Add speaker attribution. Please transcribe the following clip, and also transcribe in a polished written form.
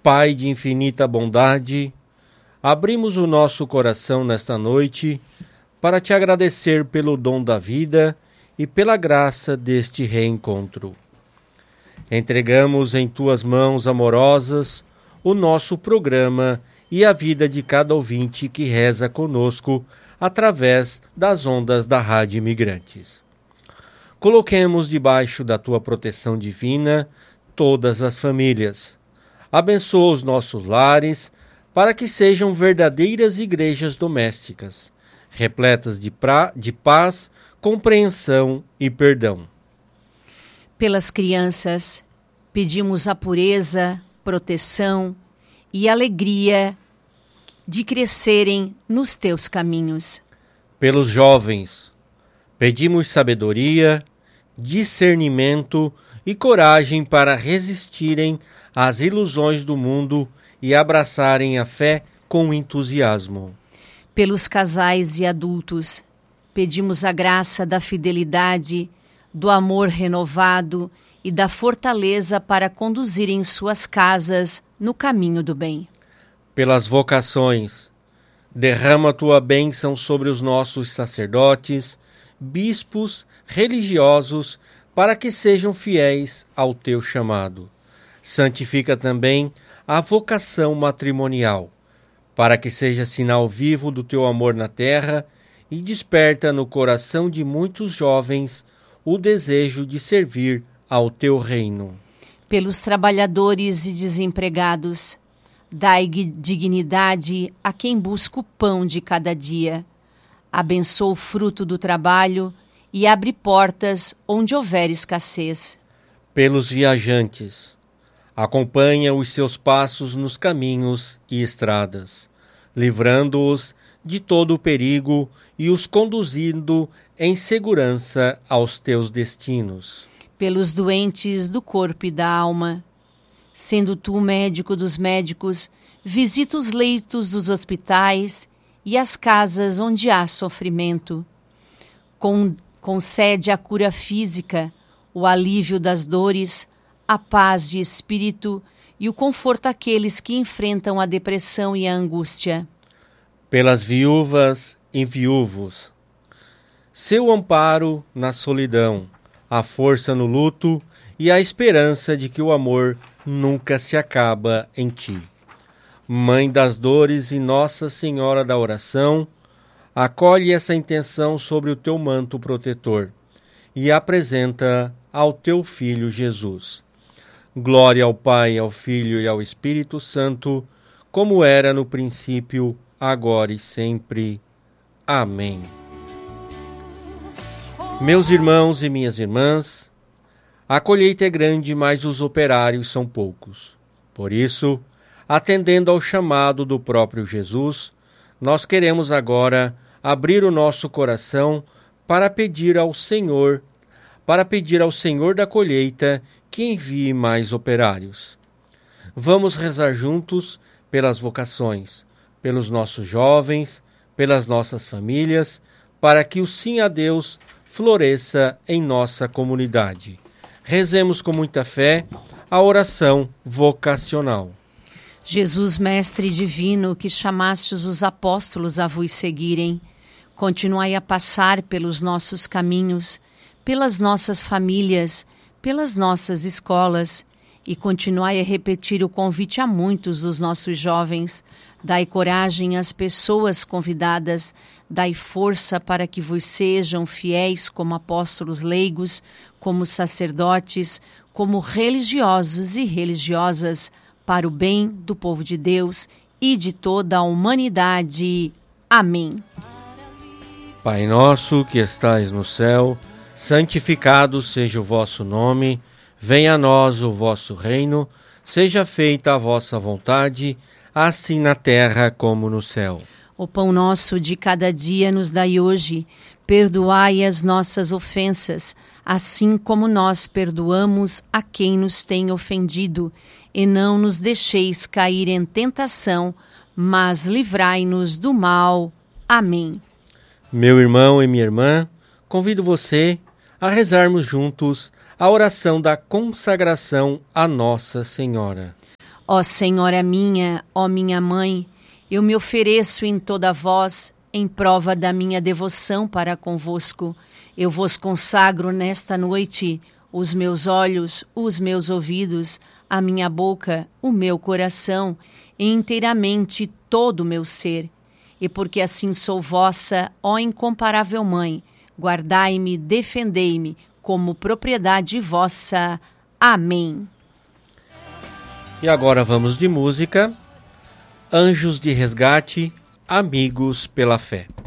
Speaker 1: Pai de infinita bondade, abrimos o nosso coração nesta noite para te agradecer pelo dom da vida e pela graça deste reencontro. Entregamos em tuas mãos amorosas o nosso programa e a vida de cada ouvinte que reza conosco através das ondas da Rádio Imigrantes. Coloquemos debaixo da tua proteção divina todas as famílias. Abençoa os nossos lares para que sejam verdadeiras igrejas domésticas, repletas de paz, compreensão e perdão.
Speaker 2: Pelas crianças, pedimos a pureza, proteção e alegria de crescerem nos teus caminhos.
Speaker 1: Pelos jovens, pedimos sabedoria, discernimento e coragem para resistirem às ilusões do mundo e abraçarem a fé com entusiasmo.
Speaker 2: Pelos casais e adultos, pedimos a graça da fidelidade, do amor renovado e da fortaleza para conduzirem suas casas no caminho do bem.
Speaker 1: Pelas vocações, derrama tua bênção sobre os nossos sacerdotes, bispos, religiosos, para que sejam fiéis ao teu chamado. Santifica também a vocação matrimonial, para que seja sinal vivo do teu amor na terra e desperta no coração de muitos jovens o desejo de servir ao teu reino.
Speaker 2: Pelos trabalhadores e desempregados, dai dignidade a quem busca o pão de cada dia. Abençoa o fruto do trabalho e abre portas onde houver escassez.
Speaker 1: Pelos viajantes, acompanha os seus passos nos caminhos e estradas, livrando-os de todo o perigo e os conduzindo em segurança aos teus destinos.
Speaker 2: Pelos doentes do corpo e da alma, sendo tu o médico dos médicos, visita os leitos dos hospitais e as casas onde há sofrimento. Concede a cura física, o alívio das dores, a paz de espírito e o conforto àqueles que enfrentam a depressão e a angústia.
Speaker 1: Pelas viúvas e viúvos, seu amparo na solidão, a força no luto e a esperança de que o amor nunca se acaba em ti. Mãe das dores e Nossa Senhora da Oração, acolhe essa intenção sobre o teu manto protetor e apresenta ao teu Filho Jesus. Glória ao Pai, ao Filho e ao Espírito Santo, como era no princípio, agora e sempre. Amém. Meus irmãos e minhas irmãs, a colheita é grande, mas os operários são poucos. Por isso, atendendo ao chamado do próprio Jesus, nós queremos agora abrir o nosso coração para pedir ao Senhor da colheita que envie mais operários. Vamos rezar juntos pelas vocações, pelos nossos jovens, pelas nossas famílias, para que o sim a Deus floresça em nossa comunidade. Rezemos com muita fé a oração vocacional.
Speaker 2: Jesus, Mestre Divino, que chamastes os apóstolos a vos seguirem, continuai a passar pelos nossos caminhos, pelas nossas famílias, pelas nossas escolas, e continuai a repetir o convite a muitos dos nossos jovens. Dai coragem às pessoas convidadas, dai força para que vos sejam fiéis como apóstolos leigos, como sacerdotes, como religiosos e religiosas, para o bem do povo de Deus e de toda a humanidade. Amém.
Speaker 1: Pai nosso que estais no céu, santificado seja o vosso nome, venha a nós o vosso reino, seja feita a vossa vontade, assim na terra como no céu.
Speaker 2: O pão nosso de cada dia nos dai hoje, perdoai as nossas ofensas, assim como nós perdoamos a quem nos tem ofendido, e não nos deixeis cair em tentação, mas livrai-nos do mal. Amém.
Speaker 1: Meu irmão e minha irmã, convido você a rezarmos juntos a oração da consagração à Nossa Senhora.
Speaker 2: Ó Senhora minha, ó minha Mãe, eu me ofereço em toda vós, em prova da minha devoção para convosco. Eu vos consagro nesta noite os meus olhos, os meus ouvidos, a minha boca, o meu coração, e inteiramente todo o meu ser. E porque assim sou vossa, ó incomparável Mãe, guardai-me, defendei-me, como propriedade vossa. Amém.
Speaker 1: E agora vamos de música. Anjos de Resgate, Amigos pela Fé.